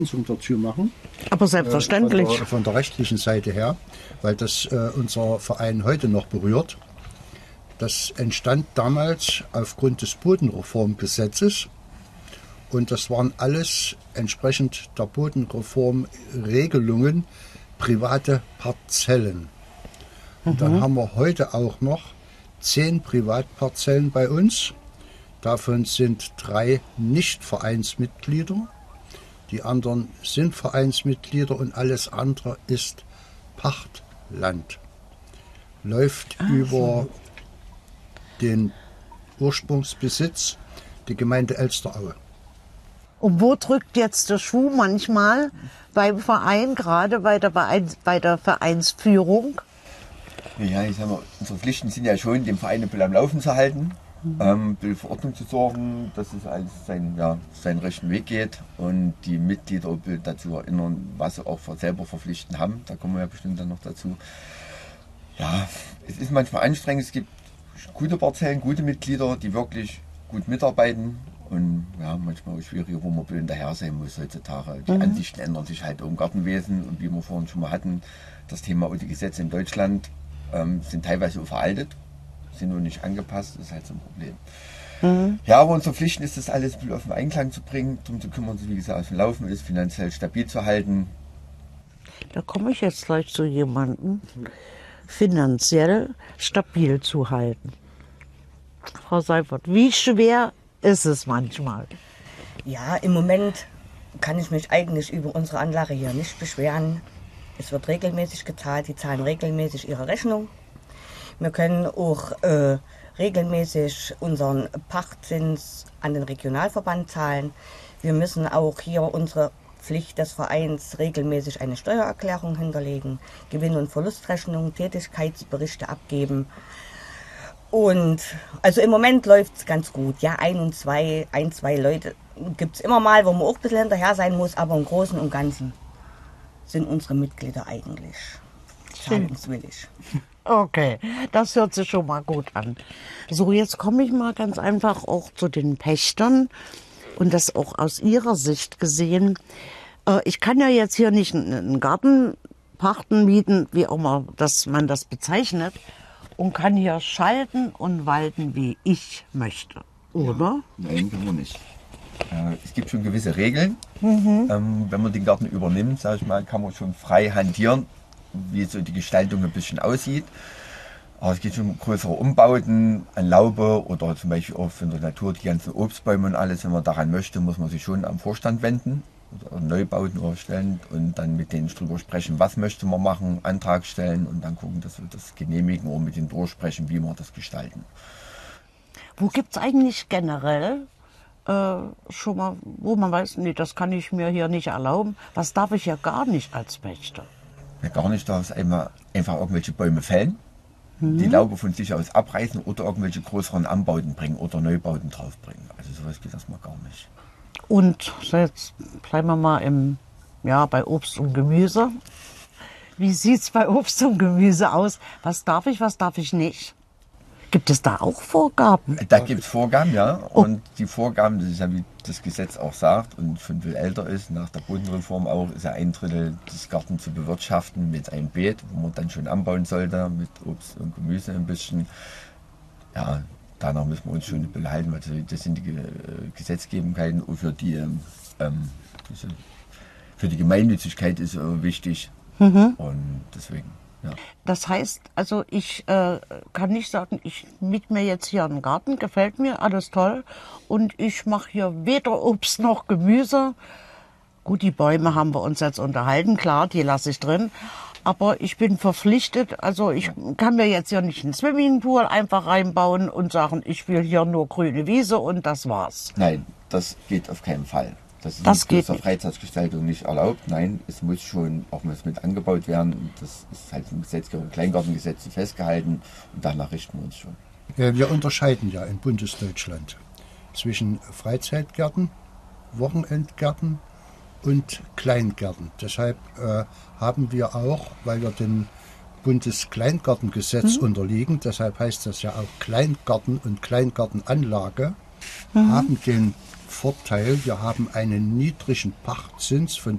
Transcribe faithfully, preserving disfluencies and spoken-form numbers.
dazu machen. Aber selbstverständlich. Äh, von, der, von der rechtlichen Seite her, weil das äh, unser Verein heute noch berührt. Das entstand damals aufgrund des Bodenreformgesetzes und das waren alles entsprechend der Bodenreformregelungen private Parzellen. Und mhm. dann haben wir heute auch noch zehn Privatparzellen bei uns. Davon sind drei Nicht-Vereinsmitglieder. Die anderen sind Vereinsmitglieder und alles andere ist Pachtland. Läuft Ach, über so. den Ursprungsbesitz, die Gemeinde Elsteraue. Und wo drückt jetzt der Schuh manchmal beim Verein, gerade bei der, Vereins, bei der Vereinsführung? Ja, ich sag mal, unsere Pflichten sind ja schon, den Verein ein bisschen am Laufen zu halten, mhm. ähm, ein bisschen für Ordnung zu sorgen, dass es alles seinen, ja, seinen rechten Weg geht und die Mitglieder ein bisschen dazu erinnern, was sie auch selber verpflichten haben. Da kommen wir ja bestimmt dann noch dazu. Ja, es ist manchmal anstrengend, es gibt gute Parzellen, gute Mitglieder, die wirklich gut mitarbeiten und ja, manchmal auch schwierig, wo man ein bisschen hinterher sein muss heutzutage. Die mhm. Ansichten ändern sich halt im Gartenwesen und wie wir vorhin schon mal hatten, das Thema und die Gesetze in Deutschland ähm, sind teilweise veraltet, sind nur nicht angepasst, das ist halt so ein Problem. Mhm. Ja, aber unsere Pflichten ist, das alles ein bisschen auf den Einklang zu bringen, darum zu kümmern, wie gesagt, aus dem Laufen ist, finanziell stabil zu halten. Da komme ich jetzt gleich zu jemandem, finanziell stabil zu halten. Frau Seifert, wie schwer ist es manchmal? Ja, im Moment kann ich mich eigentlich über unsere Anlage hier nicht beschweren. Es wird regelmäßig gezahlt, die zahlen regelmäßig ihre Rechnung. Wir können auch äh, regelmäßig unseren Pachtzins an den Regionalverband zahlen. Wir müssen auch hier unsere Pflicht des Vereins regelmäßig eine Steuererklärung hinterlegen, Gewinn- und Verlustrechnung, Tätigkeitsberichte abgeben. Und also im Moment läuft es ganz gut. Ja, ein und zwei, ein, zwei Leute gibt es immer mal, wo man auch ein bisschen hinterher sein muss, aber im Großen und Ganzen sind unsere Mitglieder eigentlich zahlungswillig. Okay, das hört sich schon mal gut an. So, jetzt komme ich mal ganz einfach auch zu den Pächtern und das auch aus ihrer Sicht gesehen. Äh, ich kann ja jetzt hier nicht einen Garten pachten, mieten, wie auch immer dass man das bezeichnet, und kann hier schalten und walten, wie ich möchte, oder? Ja, nein, kann man nicht. Äh, es gibt schon gewisse Regeln. Mhm. Ähm, wenn man den Garten übernimmt, sage ich mal, kann man schon frei hantieren, wie so die Gestaltung ein bisschen aussieht. Aber es geht schon um größere Umbauten an Laube oder zum Beispiel auch von der Natur die ganzen Obstbäume und alles. Wenn man daran möchte, muss man sich schon am Vorstand wenden oder Neubauten erstellen und dann mit denen drüber sprechen, was möchte man machen, Antrag stellen und dann gucken, dass wir das genehmigen oder mit denen durchsprechen, wie wir das gestalten. Wo gibt es eigentlich generell äh, schon mal, wo man weiß, nee, das kann ich mir hier nicht erlauben, was darf ich ja gar nicht als Pächter? Ja, gar nicht, darf es einmal einfach irgendwelche Bäume fällen, mhm. die Laube von sich aus abreißen oder irgendwelche größeren Anbauten bringen oder Neubauten draufbringen. Also sowas geht das mal gar nicht. Und jetzt bleiben wir mal im, ja, bei Obst und Gemüse. Wie sieht es bei Obst und Gemüse aus? Was darf ich, was darf ich nicht? Gibt es da auch Vorgaben? Da gibt es Vorgaben, ja. Und oh. die Vorgaben, das ist ja wie das Gesetz auch sagt und schon viel älter ist, nach der Bodenreform auch, ist ja ein Drittel des Gartens zu bewirtschaften mit einem Beet, wo man dann schon anbauen sollte, mit Obst und Gemüse ein bisschen. Ja, danach müssen wir uns schon behalten, weil das sind die Gesetzgebungen für die, ähm, für die Gemeinnützigkeit ist äh, wichtig. Mhm. Und deswegen. Ja. Das heißt, also ich äh, kann nicht sagen, ich miete mir jetzt hier einen Garten, gefällt mir, alles toll. Und ich mache hier weder Obst noch Gemüse. Gut, die Bäume haben wir uns jetzt unterhalten, klar, die lasse ich drin. Aber ich bin verpflichtet, also ich kann mir jetzt hier nicht einen Swimmingpool einfach reinbauen und sagen, ich will hier nur grüne Wiese und das war's. Nein, das geht auf keinen Fall. Das ist das in der Freizeitgestaltung nicht erlaubt. Nein, es muss schon auch mit angebaut werden. Das ist halt im Gesetzgeber, im Kleingartengesetz festgehalten und danach richten wir uns schon. Wir unterscheiden ja in Bundesdeutschland zwischen Freizeitgärten, Wochenendgärten und Kleingärten. Deshalb äh, haben wir auch, weil wir dem Bundeskleingartengesetz mhm. unterliegen, deshalb heißt das ja auch Kleingarten und Kleingartenanlage, mhm. haben den Vorteil, wir haben einen niedrigen Pachtzins von